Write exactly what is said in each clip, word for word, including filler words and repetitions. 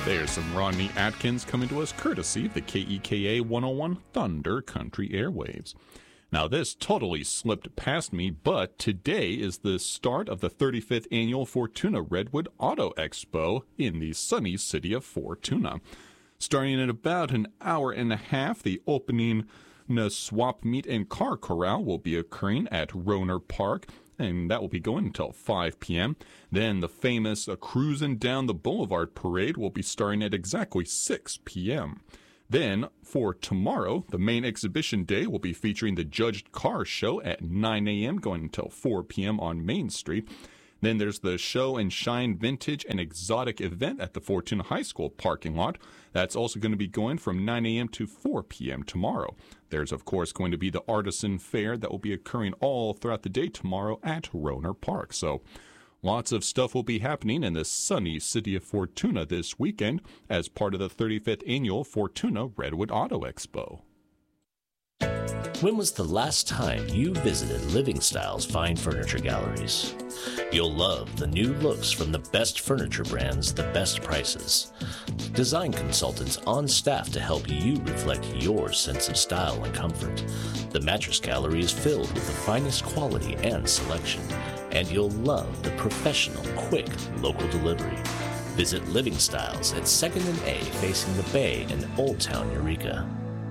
There's some Rodney Atkins coming to us courtesy of the K E K A one oh one Thunder Country Airwaves. Now, this totally slipped past me, but today is the start of the thirty-fifth Annual Fortuna Redwood Auto Expo in the sunny city of Fortuna. Starting in about an hour and a half, the opening swap meet and car corral will be occurring at Roner Park, and that will be going until five p.m. Then the famous uh, Cruisin' Down the Boulevard parade will be starting at exactly six p.m. Then, for tomorrow, the main exhibition day will be featuring the Judged Car Show at nine a.m. going until four p.m. on Main Street. Then there's the Show and Shine Vintage and Exotic event at the Fortuna High School parking lot. That's also going to be going from nine a.m. to four p.m. tomorrow. There's, of course, going to be the Artisan Fair that will be occurring all throughout the day tomorrow at Roner Park. So, lots of stuff will be happening in the sunny city of Fortuna this weekend as part of the thirty-fifth Annual Fortuna Redwood Auto Expo. When was the last time you visited Living Styles Fine Furniture Galleries? You'll love the new looks from the best furniture brands, the best prices. Design consultants on staff to help you reflect your sense of style and comfort. The Mattress Gallery is filled with the finest quality and selection, and you'll love the professional, quick, local delivery. Visit Living Styles at second and A facing the Bay in Old Town, Eureka.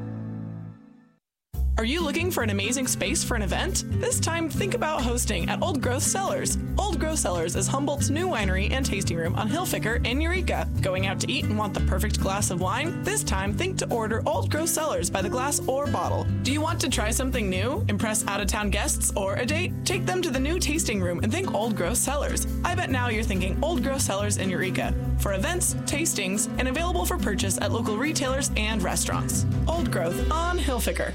Are you looking for an amazing space for an event? This time, think about hosting at Old Growth Cellars. Old Growth Cellars is Humboldt's new winery and tasting room on Hillficker in Eureka. Going out to eat and want the perfect glass of wine? This time, think to order Old Growth Cellars by the glass or bottle. Do you want to try something new, impress out-of-town guests, or a date? Take them to the new tasting room and think Old Growth Cellars. I bet now you're thinking Old Growth Cellars in Eureka. For events, tastings, and available for purchase at local retailers and restaurants. Old Growth on Hillficker.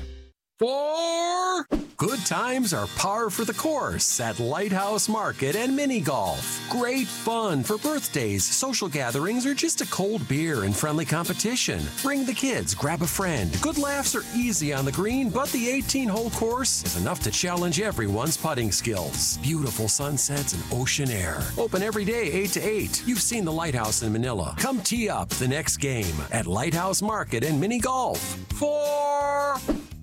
For good times are par for the course at Lighthouse Market and Mini Golf. Great fun for birthdays, social gatherings, or just a cold beer and friendly competition. Bring the kids, grab a friend. Good laughs are easy on the green, but the eighteen-hole course is enough to challenge everyone's putting skills. Beautiful sunsets and ocean air. Open every day eight to eight. You've seen the Lighthouse in Manila. Come tee up the next game at Lighthouse Market and Mini Golf. For...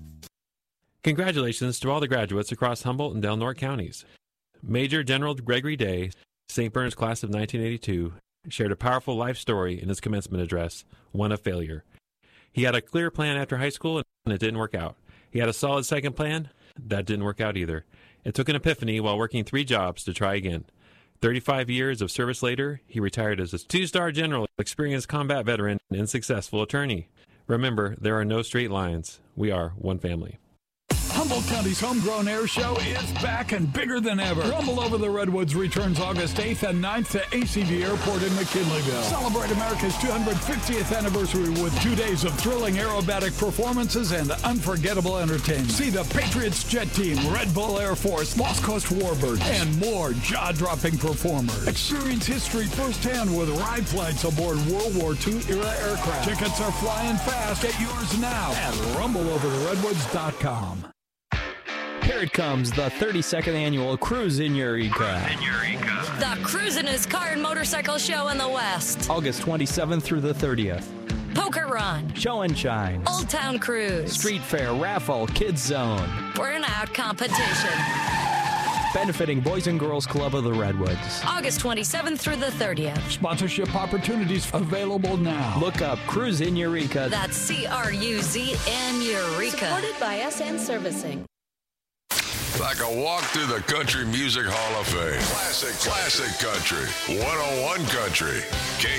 Congratulations to all the graduates across Humboldt and Del Norte counties. Major General Gregory Day, Saint Bernard's class of nineteen eighty-two, shared a powerful life story in his commencement address, one of failure. He had a clear plan after high school, and it didn't work out. He had a solid second plan. That didn't work out either. It took an epiphany while working three jobs to try again. thirty-five years of service later, he retired as a two-star general, experienced combat veteran, and successful attorney. Remember, there are no straight lines. We are one family. Humboldt County's Homegrown Air Show is back and bigger than ever. Rumble Over the Redwoods returns August eighth and ninth to A C V Airport in McKinleyville. Celebrate America's two hundred fiftieth anniversary with two days of thrilling aerobatic performances and unforgettable entertainment. See the Patriots Jet Team, Red Bull Air Force, Lost Coast Warbirds, and more jaw-dropping performers. Experience history firsthand with ride flights aboard World War Two era aircraft. Tickets are flying fast. Get yours now at rumble over the redwoods dot com. Here it comes, the thirty-second annual Cruise in Eureka. Cruise in Eureka. The Cruisin'est Car and Motorcycle Show in the West. August twenty-seventh through the thirtieth. Poker Run. Show and Shine. Old Town Cruise. Street Fair, Raffle, Kids Zone. Burnout Competition. Benefiting Boys and Girls Club of the Redwoods. August twenty-seventh through the thirtieth. Sponsorship opportunities available now. Look up Cruise in Eureka. That's C R U Z N Eureka. Supported by S N Servicing. Like a walk through the Country Music Hall of Fame. Classic, classic country. one oh one Country. K